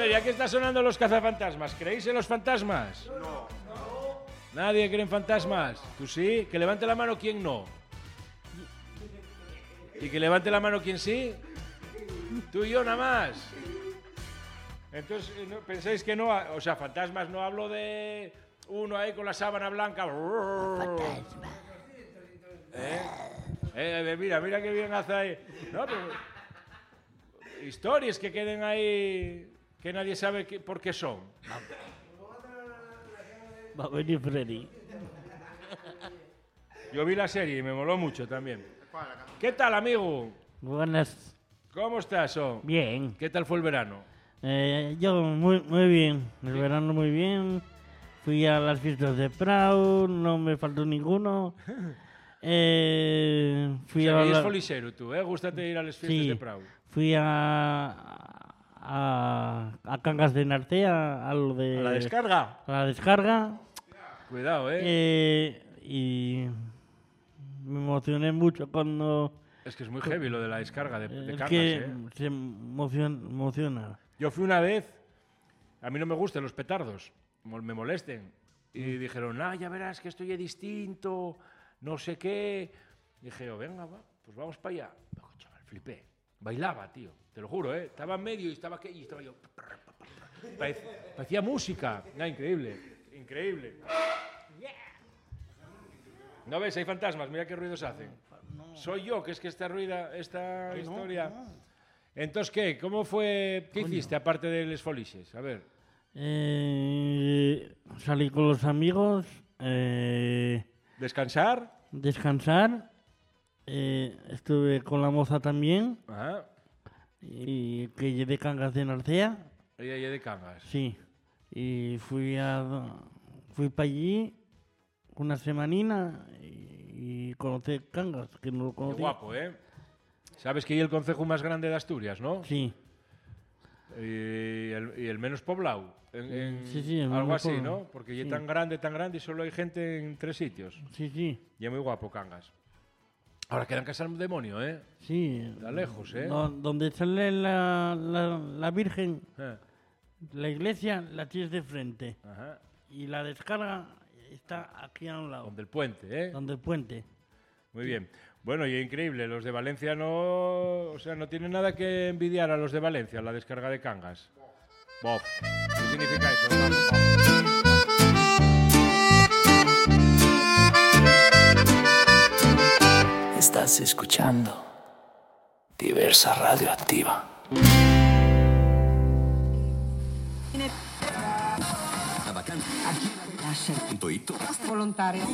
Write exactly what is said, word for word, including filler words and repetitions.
ya que está sonando los cazafantasmas, ¿creéis en los fantasmas? No. ¿Nadie cree en fantasmas? ¿Tú sí? Que levante la mano quien no. ¿Y que levante la mano quien sí? Tú y yo nada más. Entonces, ¿no? ¿Pensáis que no? O sea, fantasmas, no hablo de uno ahí con la sábana blanca. Fantasma. ¿Eh? Eh, mira, mira qué bien hace ahí. No, pero... Historias que queden ahí que nadie sabe qué, por qué son. Va a venir Freddy. Yo vi la serie y me moló mucho también. ¿Qué tal, amigo? Buenas. ¿Cómo estás, oh? Bien. ¿Qué tal fue el verano? Eh, yo muy, muy bien. El verano muy bien. Fui a las fiestas de Prau, no me faltó ninguno. Eh, fui O sea, a que la... eres folixero tú, ¿eh? Gústate ir a las fiestas Sí. de Prau. Fui a, a, a Cangas de Narcea, a lo de... ¿A la descarga? A la descarga. Cuidado, ¿eh? eh y me emocioné mucho cuando... Es que es muy heavy lo de la descarga de, de Es Cangas, que ¿eh? se emociona, emociona. Yo fui una vez, a mí no me gustan los petardos, mol- me molesten. Y dijeron, ah, ya verás que esto ya es distinto, no sé qué. Dije yo, venga, va, pues vamos para allá. Ojo, chaval, flipé. Bailaba, tío, te lo juro, ¿eh? Estaba en medio y estaba, aquí, y estaba yo... Parec- parecía música. No, increíble, increíble. ¿No ves? Hay fantasmas, mira qué ruidos hacen. Soy yo, que es que esta ruida, esta historia... Entonces, ¿qué? ¿Cómo fue? ¿Qué hiciste aparte de los foliches? A ver. Eh, salí con los amigos, eh, ¿Descansar? descansar, eh, estuve con la moza también, Ajá. y que llevé Cangas de Narcea, Ella ya de Cangas. sí, y fui a fui para allí una semanina y, y conocí Cangas, que no lo Qué conocía. guapo, ¿eh? Sabes que hay el concejo más grande de Asturias, ¿no? Sí, Y el, y el menos poblado. En, en Sí, sí, el algo menos así, poblado. ¿no? Porque ya Sí. es tan grande, tan grande y solo hay gente en tres sitios. sí, sí, Y es muy guapo, Cangas. Ahora quedan casa al demonio, ¿eh? sí. Está lejos, ¿eh? Do- donde sale la, la, la Virgen, Eh, la iglesia, la tienes de frente. Ajá. Y la descarga está aquí a un lado, Donde el puente, ¿eh? donde el puente. Muy bien. Bueno, y increíble, los de Valencia no, o sea, no tienen nada que envidiar a los de Valencia, la descarga de Cangas. Bof. ¿Qué significa eso? Bof, bof. Estás escuchando Diversa Radioactiva. Volontario.